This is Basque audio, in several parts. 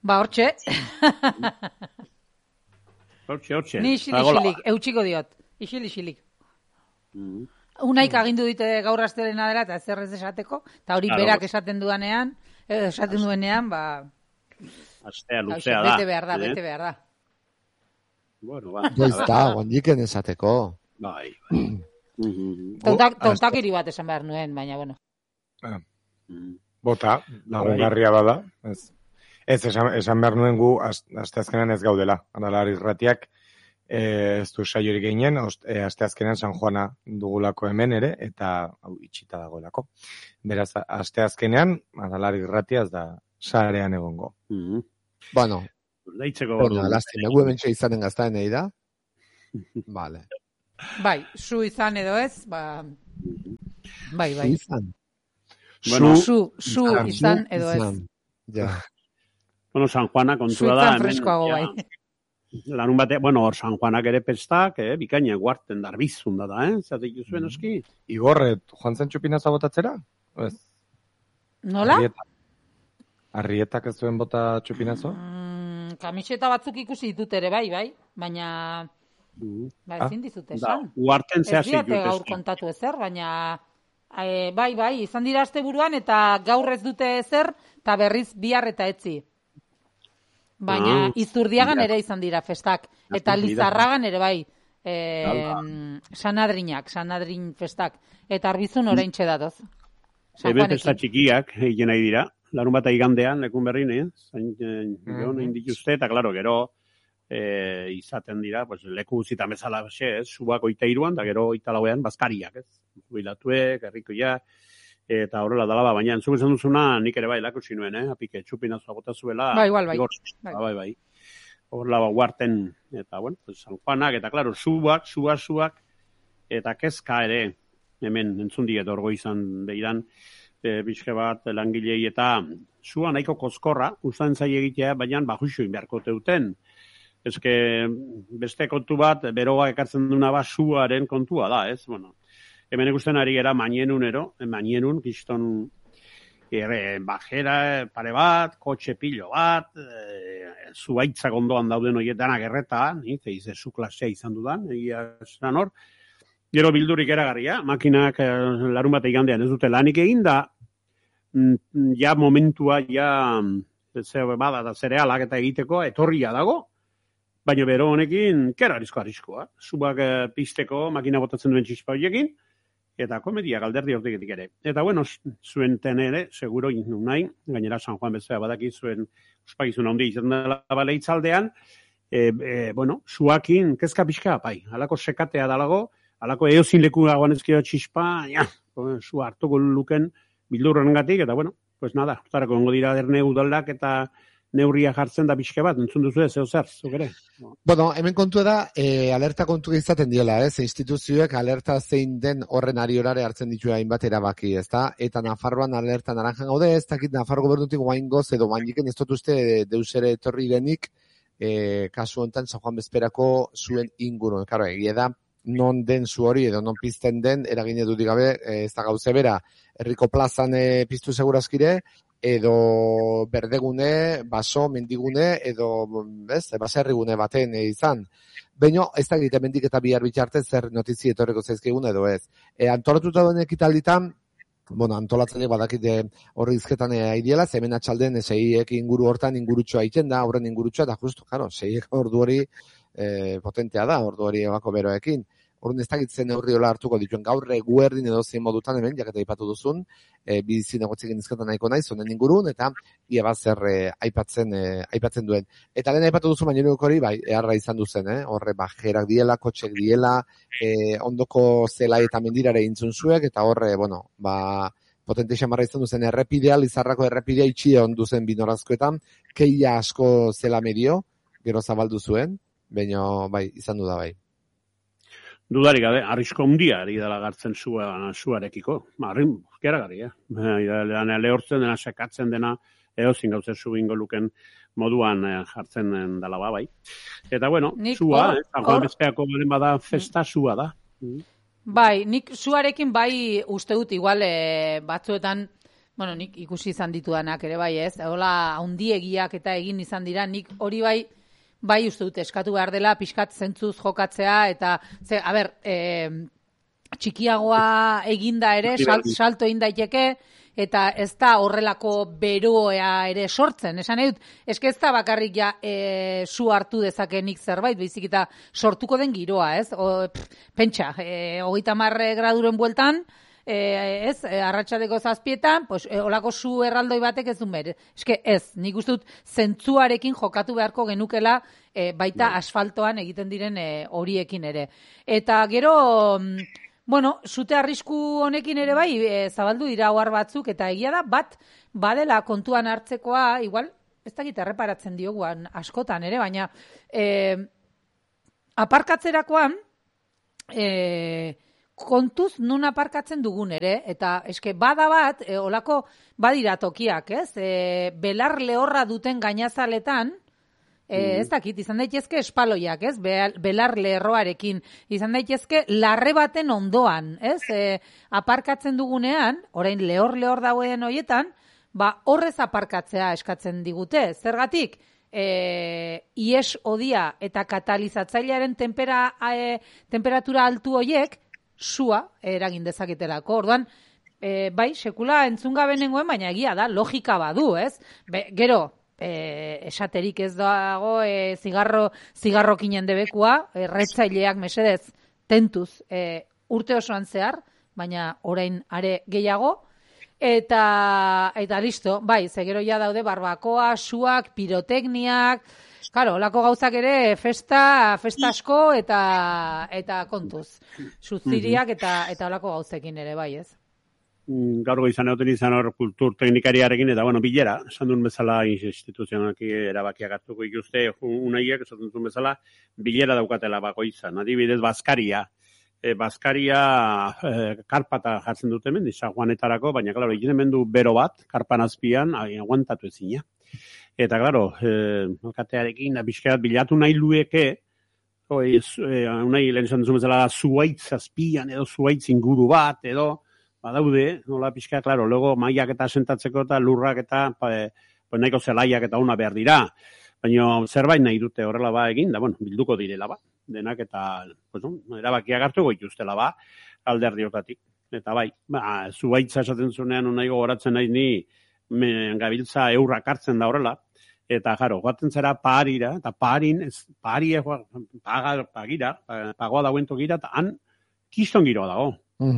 Ba, hortxe. Hortxe. Ni isilik, eutxiko diot. Isilik. Unaik agindu dite gaur astelena dela, eta zer ez esateko, eta hori berak esaten duenean, ba... Astea luzea da. Bete behar da. Bueno, ba. Goiz da, guandiken esateko. Bai. Tontakiri bat esan behar nuen, baina, bueno. Bota, lagungarria bada. Ez, esan behar nuen gu, asteazkenan ez gaudela. Analari irratiak, ez du saiorik ginen, asteazkenan San Juana dugulako hemen ere, eta hau itxita dagoelako. Beraz, asteazkenean, analari irratia ez da sarean egongo. Bueno, lastima, gu hemen izanen gaztaen egin da. Vale. Bai, zu izan edo ez, ba... Bai. Izan. Bueno, zu izan edo ez. Ja. Bueno, San Juana kontua da. Su izan freskoago, bai. Lanun bate, bueno, hor San Juanak ere pestak, bikaina guarten darbizun da, zatek zuen eski. Igorret, joan zen txupinaza botatzera? Nola? Arrietak ez zuen bota txupinazo? Kamiseta batzuk ikusi ditut ere, bai, baina... ezin dizut esan. Uarten zehaz ditut. Ez diate gaur kontatu ezer, baina... Bai, izan dira asteburuan eta gaur ez dute ezer, eta berriz bihar eta etzi. Baina Izurdiagan ere izan dira festak. Eta Lizarragan ere bai. San Adrin festak. Eta Arbizun oraintxe datoz. Hemen festa txikiak egin nahi dira. Larun bat igandean, lekun berrin, joan egin dituzte, eta klaro, gero izaten dira, pues, leku zitan bezala, subak 23an, da gero 24an, bazkariak, ez? Jubilatuek, herrikoia, eta horrela dala, baina entzuk esan duzuna, nik ere bai, lakusi nuen, apike txupinazoa bota zuela. Bai, igual, bai. Bai. Horrela guarten, eta, bueno, pues, San Juanak, eta klaro, subak, eta kezka ere, hemen entzun diet orgo izan behiran, bizke bat langilei eta zua nahiko kozkorra, ustan zai egitea, baina bajuixoin beharko teuten. Ezke beste kontu bat, beroa ekartzen duna ba zuaren kontua da, ez? Bueno, hemen ikusten ari gara manienun, kiston bajera, pare bat, kotxe pilo bat, zuaitzak ondoan dauden horietan agerreta, zu klasea izan dudan, egia esan hor. Gero bildurik eragarria, makinak larun bat igandean ez dute lanik egin da, ja momentua, bada da zerealak eta egiteko, etorria dago, baina bero honekin, kera arriskoa. Zubak pizteko makina botatzen duen txispa horiekin, eta komedia galderdi hortegetik ere. Eta bueno, zuen tenere, seguro inun nahi, gainera San Juan bezala badaki zuen ospagizun handia izan dela baleitzaldean, bueno, zuakin kezka pixka, bai, alako sekatea dalago, alako eozin leku dagoan ezkio txispa, zu hartuko luken bildurrengatik, eta bueno, pues nada, hartarako ongo dira derne udaldak eta neurria jartzen da pixke bat, entzun duzu ez, zer, zuk ere? Bueno, hemen kontua da, alerta kontu izaten diela, instituzioek alerta zein den horren ari horare hartzen ditu hainbat erabaki, ezta? Eta Nafarroan alerta naranjan gaude, ez dakit Nafarro gobernutik guaingoz edo bainiken ez dut uste deusere etorri denik, kasu honetan San Juan Bezperako zuen ingurun, karo, egia da, non den zu hori edo non pizten den, eragine dudik gabe, ez da gauze bera, herriko plazan piztu segurazkire, edo berdegune, baso, mendigune, edo baserrigune baten izan. Baina, ez da egite mendik eta bihar bitxarte zer notizi etorreko zaizkigun edo ez. Antolatuta duen ekitalditan, bueno, antolatzaileek badakite horri izketan aidiela, hemen atxalden 6 inguru hortan ingurutxoa egiten da, horren ingurutxoa, eta justu, karo, 6 ordu hori potentea da, ordu hori bako beroekin. Horren ez dakitzen neurriola hartuko dituen gaur eguerdin edo zein modutan hemen, jaketa aipatu duzun, bizi negotzekin izketan nahiko naiz, honen ingurun, eta ia bat zer aipatzen duen. Eta lehen aipatu duzu, baina hori, bai, eharra izan duzen, horre bajerak diela, kotxek diela, ondoko zela eta mendirare intzun zuek, eta horre, bueno, potente xamarra izan duzen errepidea, Lizarrako errepidea itxia onduzen binorazkoetan, keia asko zela medio, gero zabaldu zuen, baina bai, izan du da bai. Dudarik gabe, arrisko handia ari dela gartzen zuarekiko. Arrin, keragarri, lehortzen dena, sekatzen dena, eozin gauze zu ingo luken moduan jartzen dela bai. Eta bueno, zua, San Juan Bezpeako balen bada festa zua da. Bai, nik zuarekin bai uste dut igual batzuetan Bueno, nik ikusi izan ditudanak ere bai, ez? Hola, handiegiak eta egin izan dira, nik hori bai uste dut eskatu behar dela pixkat zentzuz jokatzea, eta, txikiagoa eginda ere, salto egin daiteke, eta ez da horrelako beroa ere sortzen. Esan nahi dut, eske ez da bakarrik ja su hartu dezakenik zerbait, baizik eta sortuko den giroa, ez? Pentsa, 30 graduren bueltan, arratsaldeko 7:00, pues, olako su erraldoi batek ez du mer. Eske ez, nik uste dut zentzuarekin jokatu beharko genukela baita asfaltoan egiten diren horiekin ere. Eta gero, bueno, sute arrisku honekin ere bai, zabaldu dira ohar batzuk, eta egia da, badela kontuan hartzekoa, igual, ez dakit erreparatzen dioguan askotan ere, baina aparkatzerakoan, kontuz nun aparkatzen dugun ere, eta eske bada bat, olako badira tokiak, ez? Belar lehorra duten gainazaletan, ez dakit, izan daitezke espaloiak, ez? Belar lehorroarekin, izan daitezke larre baten ondoan, ez? Aparkatzen dugunean, orain lehor dauen horietan, horrez aparkatzea eskatzen digute, zergatik? Ies odia eta katalizatzailearen temperatura altu hoiek, sua eragin dezaketelako. Orduan, bai, sekula entzungabe nengoen, baina egia da, logika badu, ez? Gero, esaterik ez dago zigarrokinen debekua, erretzaileak mesedez tentuz urte osoan zehar, baina orain are gehiago, eta listo, bai, gero ja daude barbakoa, suak, pirotekniak, claro, olako gauzak ere festa asko eta kontuz. Suziriak eta olako gauzekin ere, bai, ez? Gaur goizan izan hor kultur teknikariarekin, eta bueno, bilera, esan duen bezala instituzionalak erabakiak hartuko ikuste, unaiek, esaten duen bezala, bilera daukatela bakoitzan. Adibidez, Baskaria karpata jartzen dute hemen, izaguanetarako, baina, klaro, egiten hemen du bero bat, karpan azpian, aguantatu ezina. Eta, klaro, alkatearekin, bizkeat bilatu nahi lueke, unai lehen esan duzun bezala, zuaitz azpian, edo zuaitz inguru bat, edo, badaude, nola pixka, klaro, logo maiak eta sentatzeko eta lurrak eta nahiko zelaiak eta una behar dira. Baina zerbait nahi dute horrela egin, da, bueno, bilduko direla denak eta, erabakiak hartuko ituztela alderdi hortatik. Eta bai, zuaitza esaten zunean nahi gogoratzen nahi ni gabiltza eurrak hartzen da horrela, eta jaro, goaten zera paharira, eta pagoa dauen tokira, eta han kiston giroa dago.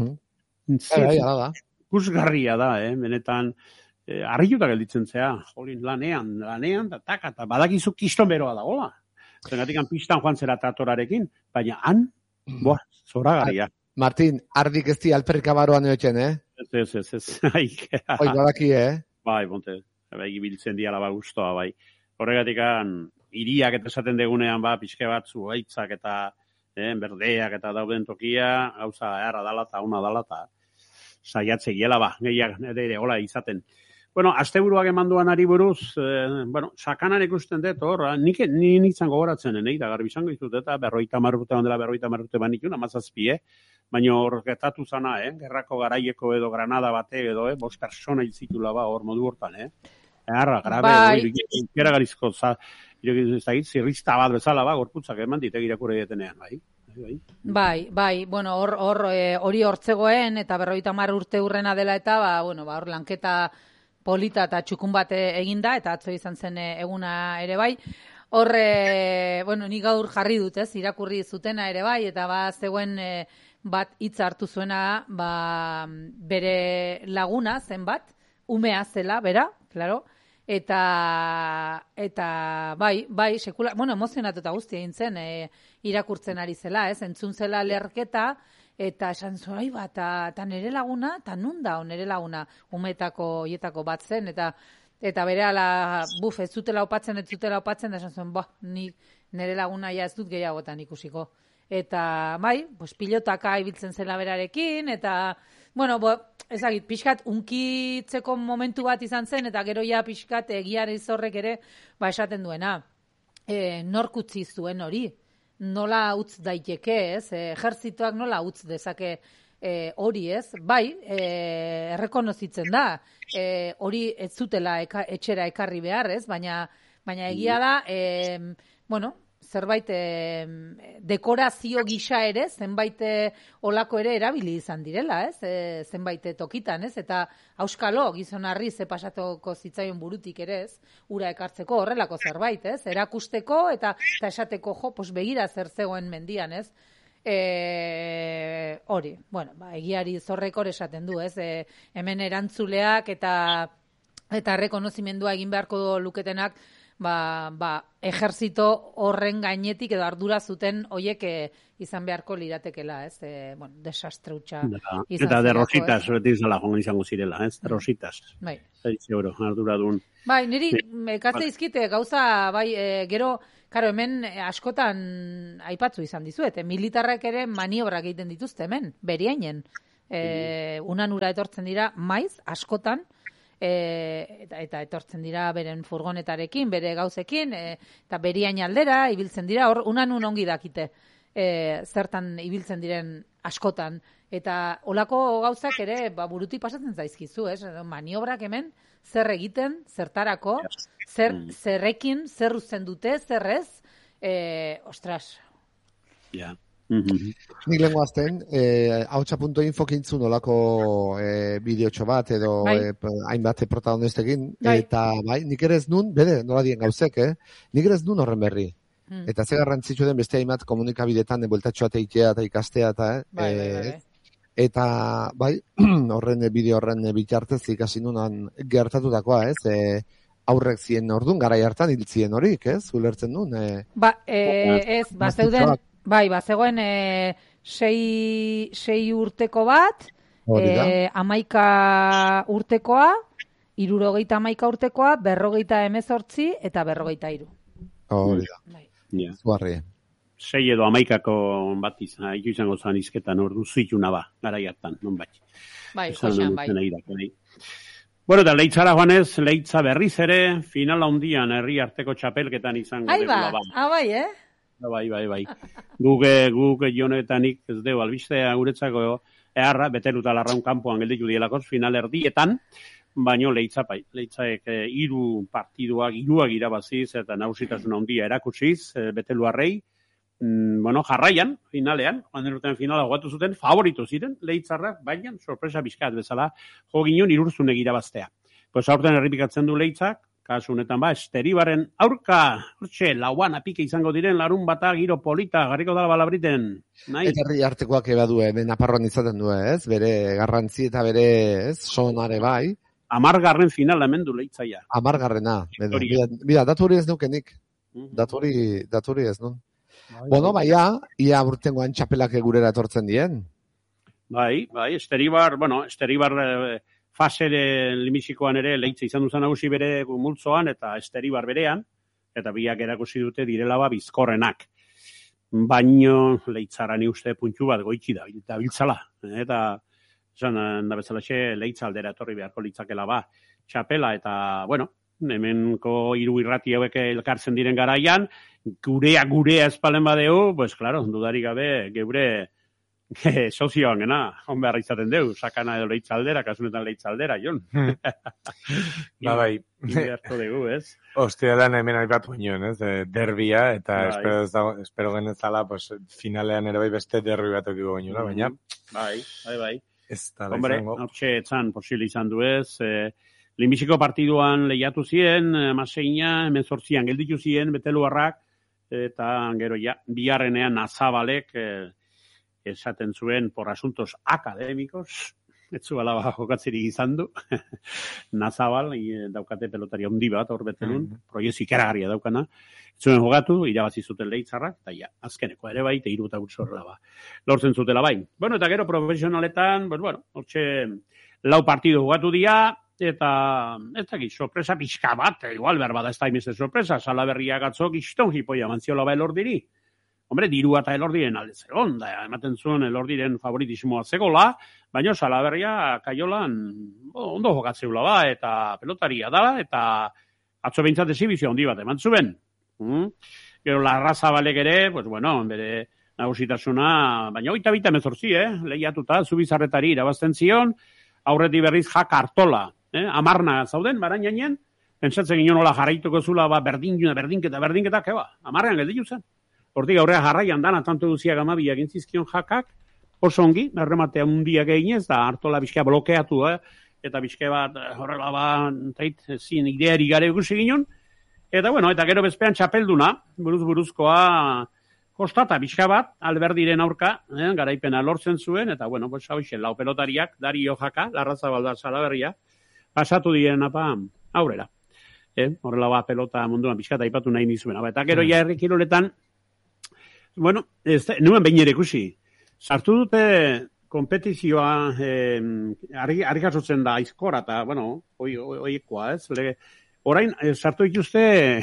Ikusgarria da, benetan, harrituta gelditzen zea, jolin lanean, eta badakizu kiston beroa dagoela. Zengatik pistan joan zera tratorarekin, baina han, zoragarria. Martin, ardik ez di alperrika baroan eotzen, Ez. Hoi, badaki, Bai, bonte, ibiltzen diala guztoa, bai. Horregatik, iriak eta esaten degunean, pixke bat, zuaitzak eta berdeak eta dauden tokia, gauza erra dala eta una dala eta saiatze giela, gehiak ere hola izaten. Bueno, asteburuak emanduan ari buruz, sakanan ikusten dut, ni nintzen gogoratzen, da garbi izango izut, eta 50 urte ondela 50 urte banikun, 17, baina hor gertatu zana, gerrako garaieko edo granada bate edo, 5 persona izitula hor modu hortan, Erra, grabe, ikera garizko, zirrizta bat bezala, gorputzak eman ditek irakurri detenean, Bai, bueno, hori hortzegoen, eta 50 urte urrena dela eta, hor lanketa polita eta txukun bat eginda, eta atzo izan zen eguna ere bai. Hor, ni gaur jarri dut, irakurri zutena ere bai, eta zegoen bat hitz hartu zuena, bere laguna zenbat, umea zela, bera, claro, eta bai, sekula, emozionatuta guzti egin zen, irakurtzen ari zela, entzun zela lerketa, eta esan zuen, eta nire laguna, eta nun da, nire laguna, umetako hietako bat zen, eta bere ala, ez zutela opatzen, da esan zuen, nik nire laguna ez dut gehiagotan ikusiko. Eta, bai, pilotaka ibiltzen zela berarekin, eta, ezagit, pixkat unkitzeko momentu bat izan zen, eta gero ja pixkat egiari zorrek ere, esaten duena, nork utzi zuen hori, nola utz daiteke, ejerzitoak nola utz dezake hori ez, bai, errekonozitzen da, hori ez zutela etxera ekarri behar, ez, baina egia da, zerbait dekorazio gisa ere, zenbait olako ere erabili izan direla, ez? Zenbait tokitan, ez? Eta auskalo, gizonarri ze pasatuko zitzaion burutik ere, ez? Ura ekartzeko horrelako zerbait, ez? Erakusteko eta esateko pos begira zer zegoen mendian, ez? Hori, egiari zorrekor esaten du, ez? Hemen erantzuleak eta errekonozimendua egin beharko luketenak ejerzito horren gainetik edo ardura zuten hoiek izan beharko liratekela, ez? Desastre hutsa izan zelako. Eta de rositas, beti izango zirela, ez? De rositas. Bai. 6 euro, arduradun. Bai, niri ekatze izkite gauza, gero, karo, hemen askotan aipatzu izan dizuet, militarrak ere maniobrak egiten dituzte hemen, Beriainen. Unan ura etortzen dira maiz, askotan, eta etortzen dira beren furgonetarekin, bere gauzekin, eta Beriain aldera ibiltzen dira, hor unanun ongi dakite zertan ibiltzen diren askotan, eta olako gauzak ere burutik pasatzen zaizkizu, maniobrak hemen zer egiten, zertarako, zerrekin, zer uzten dute, zerrez, ostras. Ja. Nik lehen guazten, hautsa.info kintzun olako bideotxo bat edo hainbat protagonistekin, eta nik ere ez nun, nola dien gauzek, nik ere ez nun horren berri. Eta ze garrantzitsu den beste hainbat komunikabidetan bueltatxoa teitea eta ikastea eta horren bideo horren bitartez ikasi nunan gertatutakoa, aurrek zien ordun, garai hartan hiltzien horik, ulertzen nun. Zeuden zegoen 6 urteko bat, 11 urtekoa, 71 urtekoa, 48 eta 43. Hori da. Zuarri. 6 edo 11ko bat izango zan izketan ordu zituna garai hartan, non bat. Joxan, Bueno, eta Leitzara joanez, Leitza berriz ere, finala hundian herri arteko txapelketan izango. Bai. Guk jonetanik ez deu albistea guretzako eharra, beteluta larraun kanpoan gelditu dielakoz, final erdietan, baino Leitzaek 3 partiduak, 2 irabaziz eta nagusitasuna handia erakutsiz, beteluarrei, jarraian, finalean, joan finala jogatu zuten, favorito ziren, Leitzarrak, baina sorpresa bizkat bezala, jo ginen Irurzunegi irabaztea. Pues aurten errepikatzen du Leitzak, kasu honetan Esteribaren aurka, hortxe, lauan apike izango diren, larun bata, giro polita, garriko dala balabriten. Eta herri artekoak ebadu, Naparroan izaten du, bere garrantzi eta bere, sonare bai. 10. finala hemen du Leitzaia. 10. Bida, datu hori ez nukenik. Datu hori ez nun. Ia urtengoan txapelak gurera etortzen dien. Bai, Esteribar fasere limixikoan ere Leitza izan duzan nagusi bere multzoan eta Esteribar berean, eta biak erakusi dute direla bizkorrenak. Baino Leitzarani uste puntu bat goitzi da biltzala. Eta esan da bezalaxe Leitza aldera etorri beharko litzakela txapela eta, hemenko 3 irrati hauek elkartzen diren garaian, gurea espalen badeu, dudarik gabe, geure sozioan gena, hon behar izaten deu, sakana edo Leitza aldera, kasunetan Leitza aldera, Jon. Bai. Beharko dugu, ez? Ostialan hemen aipatu ginen, derbia, eta espero genezala, finalean ere beste derbi bat okiko ginen, baina. Bai. Ez da, hombre, hortxe etzan posible izan du ez, Limixiko partiduan lehiatu ziren, 18an gelditu ziren beteluarrak, eta gero biharrenean Nazabalek esaten zuen por asuntos akademikos, ez zuela jokatzerik izan du, Nazabal, daukate pelotari handi bat hor betelun, proiez ikeragarria daukana, zuen jogatu, irabazi zuten Leitzarrak, eta azkeneko ere bai, 3 eta horrela lortzen zutela bai. Eta gero profesionaletan, hortxe 4 partidu jogatu dira, eta ez dakit, sorpresa pixka bat, igual behar bada ez da imeste sorpresa, Salaberriak atzok iston hipoia mantziola elordiri. Hombre, dirua eta elordiren alde zegoen, da ematen zuen elordiren favoritismoa zegoela, baina Salaberria kaiolan ondo jokatzeula eta pelotaria da, eta atzo behintzat ezibizio handi bat eman zuen. Gero Larrazabalek ere, bere nagusitasuna, baina 22 lehiatuta, Zubizarretari irabazten zion, aurretik berriz Jak Artola, 10 zauden, barainainen, pentsatzen ginen nola jarraituko zula, berdinketa, keba, 10 gelditu zen. Hortik aurrea jarraian dana, tanto duziak amabiak intzizkion Jakak, oso ongi, errematea mundiak eginez, da Artola bizka blokeatu, eta bizka bat, horrela zin ideari gare ikusi ginen, eta bueno, eta gero bezpean txapelduna, buruzkoa, kostata bizka bat, Alberdiren aurka, garaipena lortzen zuen, eta bueno, lau pelotariak, Dario Jaka, Larrazabal Salaberria, pasatu diren aurrera. Horrela bat pelota munduan bizka aipatu nahi nizuena. Eta gero ja herrikiroletan, bueno, nuen behin ere ikusi, sartu dute kompetizioa, argi jasotzen da aizkora, eta, bueno, oiekoa, orain, sartu dituzte,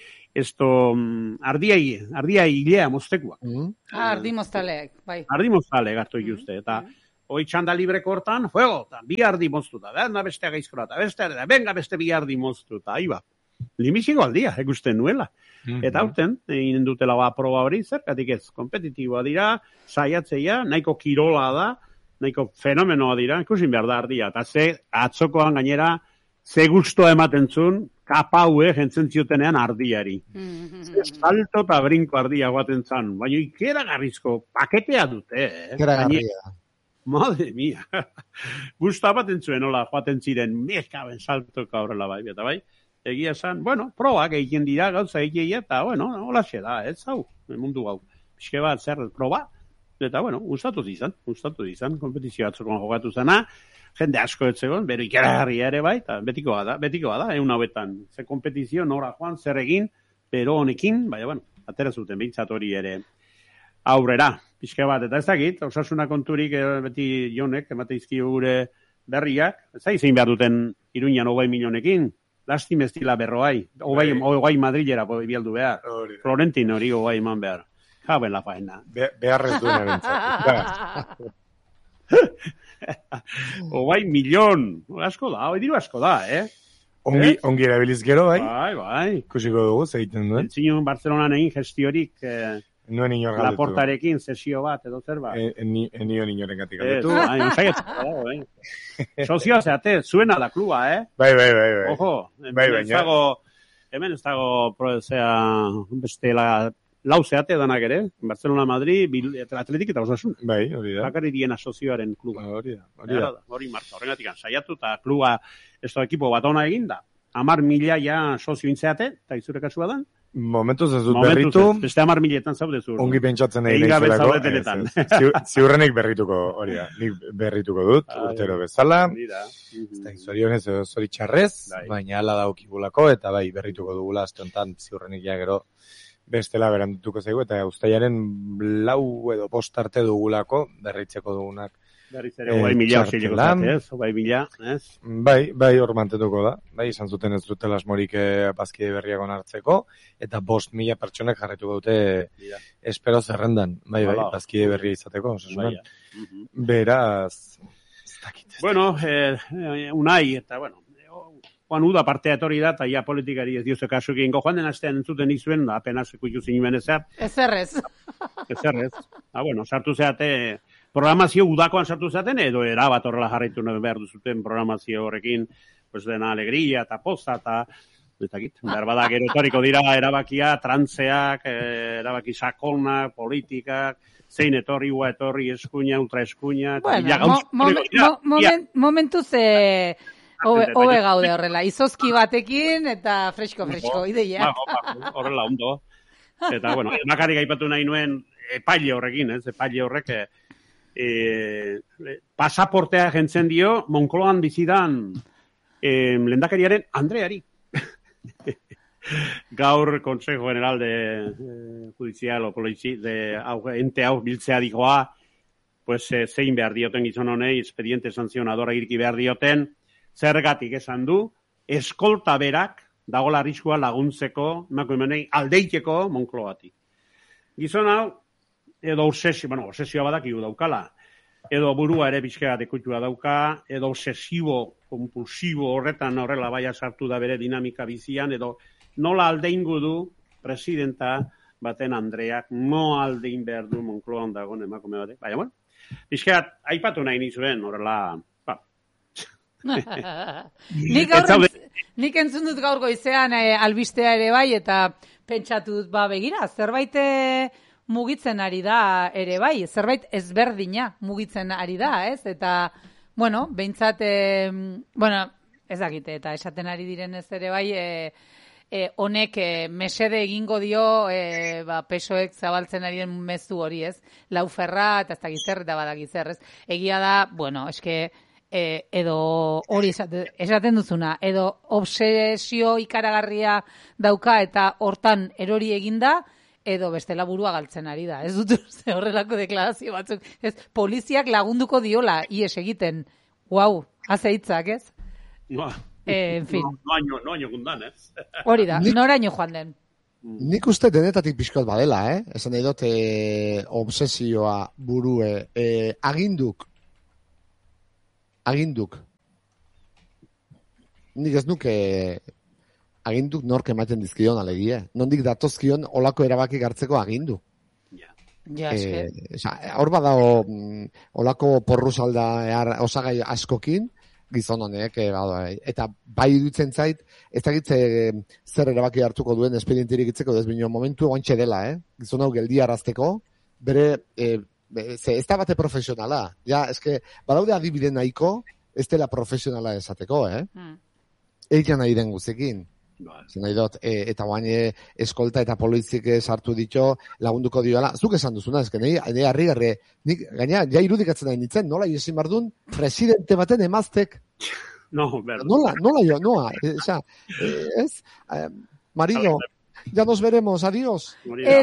ardia hilea moztekoak. Ardi moztaleak, bai. Ardi moztaleak hartu dituzte, eta hoi txanda libreko hortan, fuego, bi ardi moztuta, da bestea gaizkora, eta venga beste bi ardi moztuta, iba. Limiziko aldia, ikusten nuela. Eta aurten, egin dutela proba hori, zergatik ez, kompetitiboa dira, saiatzeia, nahiko kirola da, nahiko fenomenoa dira, ikusin behar da ardia, eta atzokoan gainera, ze gustoa ematen zuen, kapaue jentzen ziotenean ardiari. Salto eta brinko ardia guaten zan, baina ikera garrizko paketea dute. Ikera garria. Madre mia. Gustoa ematen zuen, hola, joaten ziren, mekaben saltoka horrela bai, eta bai. Egia esan, bueno, probak egiten dira, gauza egia, eta, bueno, hola xe da, ez hau, mundu hau. Pixke bat, zer, proba, eta, bueno, gustatu dizan, kompetizio atzokoan jokatu zena, jende asko etzegon, bero ikeragarria ere bai, eta betikoa da, egun hauetan. Ze kompetizio, nora joan, zer egin, bero honekin, baina, bueno, atera zuten, behintzat hori ere aurrera, pixke bat, eta ez dakit, osasuna konturik beti jonek, emate izkio gure berriak, ez da izin behar duten Iruñan 20 milionekin, lastim ez dila berroai, 20 Madrilera bialdu behar, Florentin hori 20 eman behar, jaben la faena. Beharrez duen ebentzat. 20 milion, asko da, diru asko da, Ongi erabiliz gero, bai? Bai. Kusiko dugu, zegiten duen. Zinon Barcelonan egin gestiorik Nuen inor galdetu. Laportarekin sesio bat edo zer bat. Nion inoren gatik galdetu. Sozioa zeate, zuena da kluba, Bai. Ojo, hemen ez dago beste lau zeate danak ere, Barcelona, Madrid, Atletik eta Osasun. Bai, hori da. Bakarri dien asozioaren kluba. Hori da. Hori marka, horregatik saiatu eta kluba ez da ekipo bat ona eginda. 10.000 ja sozio intzeate, eta izure kasua da. Momentuz ez dut berritu. Beste 10.000etan zaude zu. Ongi pentsatzen nahi naizulako. Ziurrenik berrituko, hori da. Nik berrituko dut, urtero bezala. Eta zorionez edo zoritxarrez, baina ala daukigulako, eta bai berrituko dugula, azte honetan ziurrenik ja gero bestela berandutuko zaigu, eta uztailaren 4 edo 5 arte dugulako, berritzeko dugunak. Berriz ere, 20.000, ez? Bai, hor mantetuko da. Bai, izan zuten ez dutela asmorik bazkide berriak onartzeko, eta 5.000 pertsonek jarraituko dute espero zerrendan. Bai, bazkide berria izateko. Beraz, ez dakit. Bueno, Unai, eta bueno, Juan Uda partea etorri da, eta ja politikari ez diozu kasu egingo. Joan den astean entzuten izuen, apenas ikutu zinuen ezer. Ezerrez. Bueno, sartu zeate... Programazio udakoan sartu zaten, edo erabat horrela jarraitu behar duzuten programazio horrekin, pues dena alegria eta poza, eta berbada gero etorriko dira erabakia, trantzeak, erabaki sakona, politikak, zein etorri, eskuina, ultra eskuina. Bueno, momentuz hobe gaude horrela, izozki batekin eta fresko, ideia. Horrela, ondo. Eta, bueno, bakarrik aipatu nahi nuen epaile horrekin, epaile horrek, pasaportea jentzen dio Moncloan bizidan lehendakariaren Andreari. Gaur Consejo General de Judicial o de ente hau biltzea dikoa, pues zein behar dioten gizon honei, expediente sanzionadora irki behar dioten, zergatik esan du, eskolta berak dagoela arriskua laguntzeko, aldeiteko Moncloatik. Gizon hau, edo obsesioa badakigu daukala, edo burua ere bizke bat ikutua dauka, edo obsesibo, kompulsibo horrela baia sartu da bere dinamika bizian, edo nola aldeingu du presidenta baten Andreak aldein behar du Moncloan dagoen emakume batek. Baina, bueno, pixkat, aipatu nahi nizuen, horrela, Nik entzun dut gaur goizean albistea ere bai, eta pentsatu dut, begira, zerbait mugitzen ari da ere bai, zerbait ezberdina mugitzen ari da, ez? Eta, bueno, behintzat, ez dakite, eta esaten ari direnez ere bai, honek mesede egingo dio pesoek zabaltzen ari den mezu hori, ez? Lauferra, eta ez dakizzer, eta badakizzer, ez? Egia da, bueno, eske, edo hori esaten duzuna, edo obsesio ikaragarria dauka eta hortan erori eginda, edo bestela burua galtzen ari da. Ez dut ze horrelako deklarazio batzuk. Ez, poliziak lagunduko diola ies egiten. Guau, haze hitzak, ez? En fin. Noaino gundan, ez? Hori da, noraino joan den. Nik uste denetatik pixkot badela, Esan nahi dut obsesioa burue, aginduk. Nik ez nuke aginduk nork ematen dizkion alegia. Nondik datozkion olako erabakik hartzeko agindu. Hor badao olako porruzalda osagai askokin, gizon honek, eta bai dutzen zait, ez dakitze zer erabaki hartuko duen espedienterik itzeko, desbino momentu oantxe dela, gizon hau geldiarazteko, bere... ez da bate profesionala. Ja, eske, badaude adibide nahiko, ez dela profesionala esateko, Eitan nahi den guzekin. Zer nahi dut, eta guain eskolta eta polizik sartu ditxo lagunduko diola. Zuk esan duzuna, eske, nahi harri-garri, nik, gaina, ja irudikatzen nahi nintzen, nola iesin bardun, presidente baten emaztek. No, berdu. Nola, ez? Marido, ya nos veremos, adiós.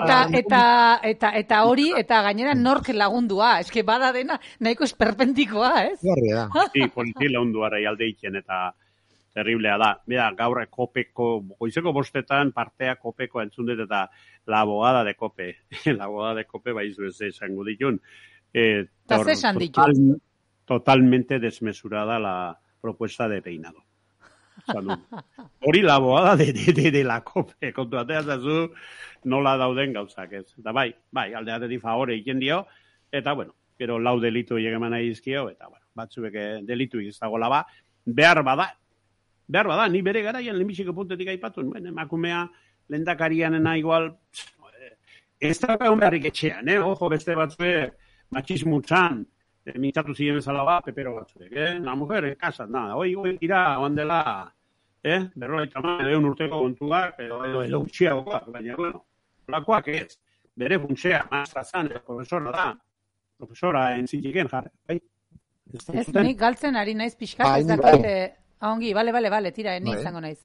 Eta hori, eta gainera nork lagundua. Eske bada dena, nahiko esperpentikoa, ez? Sí, polizi lagundua alde iken, eta terriblea da. Bera, gaur goizeko bostetan partea kopeko entzun dut, eta la abogada de Cope. La abogada de Cope baizu ez esango ditun. Eta ze esan ditun? Totalmente desmesurada la propuesta de peinado. Hori la abogada de la Cope, kontu atea zazu nola dauden gauzak ez. Eta bai, aldeatetik favore iken dio, eta bueno, gero lau delitu egeman nahi izkio, eta bueno, batzuek delitu izagola behar bada, ni bere garaian lehenbiziko puntetik aipatun, emakumea lehendakarianena igual, ez da egon beharrik etxean, ojo beste batzuek, machismutzan, mintzatu ziren bezala pepero batzuek, la mujer en casa, nada, hoi ira, oandela, berroita edo urteko kontuak, edo utxiagoak, baina, bueno, lakoak ez, bere funtzea, maestrazan, profesora entzikiken jarri, bai? Ez, nik galtzen ari naiz pixkat, ez dakite, ongi, bale, tira, nik izango naiz.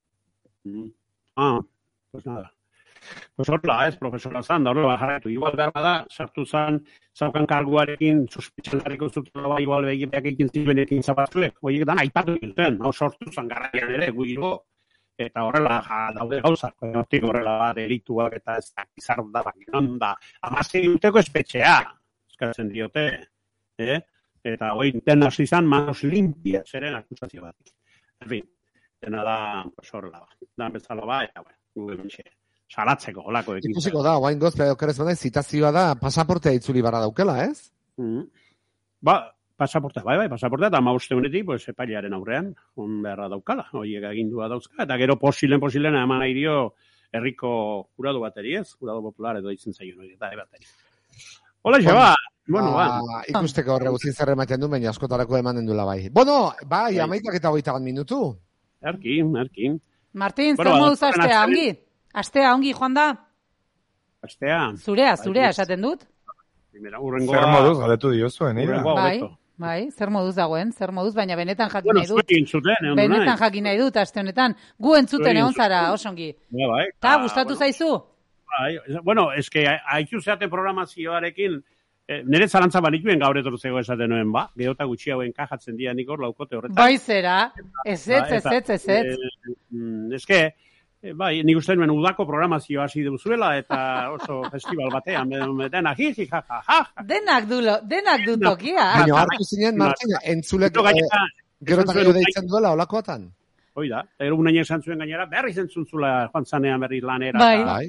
Pues nada. Pues horla, profesora zan, da horrela jarraitu. Igual behar da, sartu zan, zaukan karguarekin, suspitxelariko zutela, igual begipeak ekin zibenekin zapatzuek. Oiek dan, aipatu gintzen, sortu zan garraian ere, guiro, eta horrela daude gauzak, hortik horrela delituak eta ez dakizar da, da, amazei urteko espetxea, eskatzen diote, eta hoi den hasi zan, manos limpia, zeren akusazio bat. En fin, dena da, horrela, da bezala eta gure mentxe. Salatzeko, holako ekin. Ikusiko da, guain gozpea okerez baina, zitazioa da, pasaportea itzuli barra daukela, ez? Pasaportea, bai, pasaportea, eta mauste honetik, pues, epailearen aurrean, on beharra daukala, horiek agindua dauzka, eta gero posilen, eman nahi dio, herriko jurado bateri, ez? Jurado popular edo itzen zaion hori, eta bateri. Hola, xeba! Bueno, ikusteko horre guzin zerre ematen du, baina askotarako emanen dula bai. Bueno, bai, 11:21 minutu. Erkin. Martin, zer moduz astea, ongi? Astea, ongi, joan da? Astea. Zurea, esaten dut? Zer moduz, galetu diozuen, Bai, zer moduz dagoen, baina benetan jakin nahi dut. Benetan jakin nahi dut, aste honetan. Gu entzuten egon zara, osongi. Bai. Ta, gustatu zaizu? Bai, bueno, eske, haitu zeate programazioarekin, nire zalantza banituen gaur etortzeko esaten nuen, geota gutxi hauen kajatzen dira nikor laukote horretan. Bai zera, ez. Eske, bai, nik uste nuen udako programazio hasi duzuela, eta oso festival batean, denak jiji, jajaja. Denak du tokia. Baina hartu zinen, Martina, entzulek gerotan gero deitzen duela olakoatan. Hoi da, egun nahi esan zuen gainera, berri zentzuntzula joan zanean berri lanera. Bai.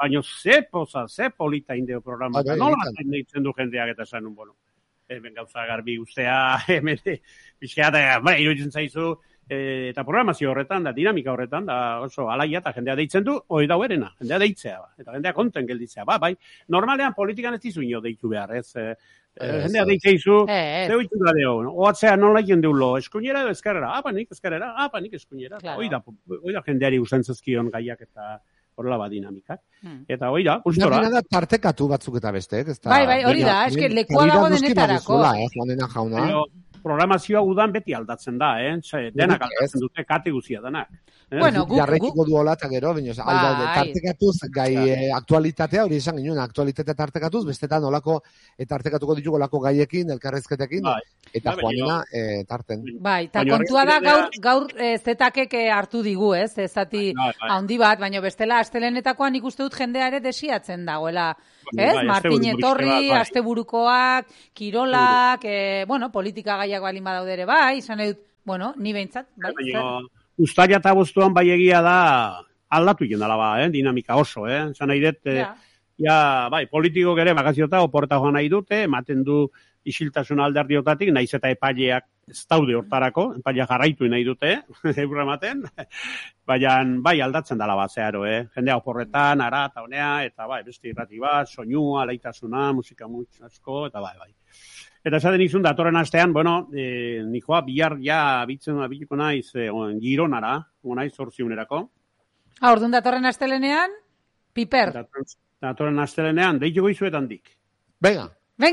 Baina ze poza, ze polita indeo programa. Bai, Nola egiten. ditzen du jendeak eta esan, bueno, hemen gauza garbi ustea, hemen pixeata, iruditzen zaizu, eta programazio horretan, da dinamika horretan, da oso alaia eta jendea deitzen du, hori da huerena, jendea deitzea, eta jendea konten gelditzea, bai, normalean politikan ez dizu ino deitu behar, ez, jendea deitzeizu, zeu itxura deo, oatzea nola jendeulo, eskuinera edo eskerrera, nik eskerrera, nik eskuinera, Claro. hoi da jendeari ustentzezkion gaiak eta horrela ba dinamikak. Eta hoi da, gustora. Gustora. Da tartekatu batzuk eta besteek, ez da. Bai, hori da, eske lekua dago denetarako. Juanena jauna. Pero programazioa udan beti aldatzen da, denak aldatzen dute kate guzia denak. Bueno, jarrekiko du hola eta gero, baina Bai. tartekatuz, gai aktualitatea, hori esan ginen, aktualitatea tartekatuz, bestetan olako, tartekatuko ditugu olako gaiekin, elkarrezketekin, eta Juanena tarten. Bai, eta kontua da gaur zetakek hartu digu, ez? Ezati handi bat, baina bestela astelenetakoan ikuste dut jendea ere desiatzen dagoela. Ez? Martin etorri, asteburukoak, kirolak, politika gaiak balin badaude ere bai, izan dut, ni behintzat, bai. Uztaila eta bostuan bai egia da aldatu jendala ba, dinamika oso, Zan nahi dut, bai, politikok ere bakaziota oporta joan nahi dute, ematen du isiltasuna alderdiotatik, naiz eta epaileak ez daude hortarako, epaileak jarraitu nahi dute, eurra ematen, baina bai aldatzen dala bat zeharo, jendea oporretan, ara eta honea, eta bai, beste irrati bat, soinua, alaitasuna, musika asko, eta bai. Eta esaten izun, datorren astean, nikoa bihar ja biliko naiz Gironara, naiz 8:00. Orduan datorren astelenean, piper. Datorren astelenean, deituko izuetan dik. Venga.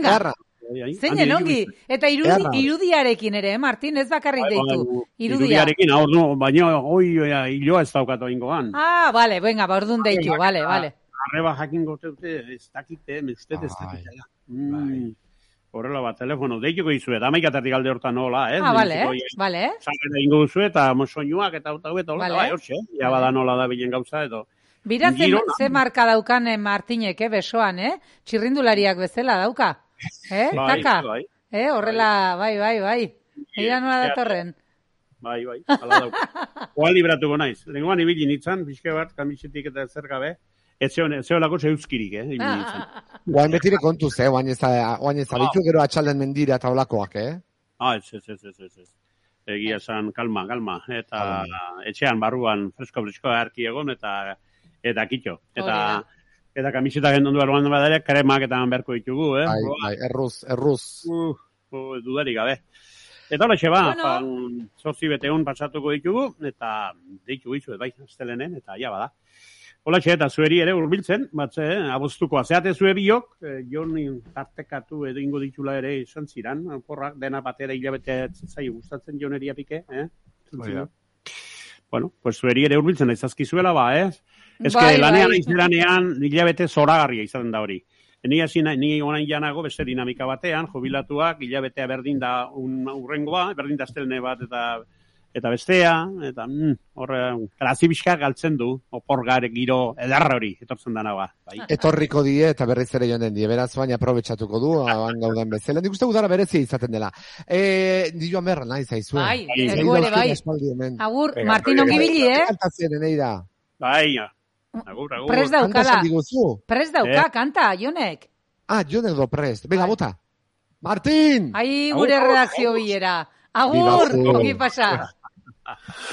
Zeinen ongi. Eta irudiarekin ere, Martin, ez bakarrik deitu. Irudiarekin, baina hiloa ez daukat oingoan. Bale, venga, orduan deitu, bale. Arreba jakin gotute, ez dakite, usted ez dakite. Horrela bat, telefono, deituko izuet, 11:00 alde hortan nola, bale. Zarrera ingo duzu eta soinuak eta hola, hortxe, ja bada nola da bilen gauza, edo. Bira ze marka daukan Martinek, besoan, txirrindulariak bezala dauka. Taka? Horrela, bai. Eira nola datorren. Bai, ala dauka. Oan libratuko naiz. Lengoan ibili nintzen, pixke bat, kamisetik eta zer gabe. Ez zeolako zeuzkirik, ibili nintzen. Guain betire kontuz, guain ez abitu gero atxalden mendira eta olakoak, Ez. Egia esan, kalma. Eta etxean, barruan, fresko harki egon, eta kitxo. Eta kamiseta gendon du aruan badare, kremak eta beharko ditugu, Bai, erruz. Dudarik gabe. Eta hola ba, 8 beteun pasatuko ditugu, eta ditugu izu, bai, astelenen, eta ja bada. Hola eta zueri ere urbiltzen, abuztuko azeate zue biok, jon tartekatu edo ingo ditula ere izan ziran, porrak dena batera hilabete zai gustatzen joneria pike, Bueno, pues zueri ere urbiltzen aizazkizuela ba, Ez que lanean aizeranean hilabete zoragarria izaten da hori. Ni orain janago beste dinamika batean, jubilatuak, hilabetea berdin da urrengoa, berdin da astelene bat eta bestea, eta horre, grazibizka galtzen du, oporgar giro edarra hori, etortzen dana ba. Bai. Etorriko die eta berriz ere joan den die, beraz baina aprobetxatuko du, gauden bezala. Nik uste udara berezi izaten dela. Di joan berra nahi zaizu. Bai, bai. Agur, Martin ongibili, Bai, agur. Prest dauka, kanta, Jonek. Jonek do prest. Venga, bota. Martin! Gure redakzio bilera. Agur, ongi pasa.